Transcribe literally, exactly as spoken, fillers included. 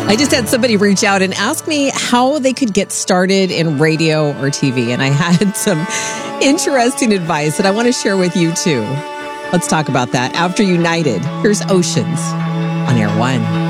I just had somebody reach out and ask me how they could get started in radio or T V. And I had some interesting advice that I want to share with you too. Let's talk about that after United. Here's Oceans on Air One.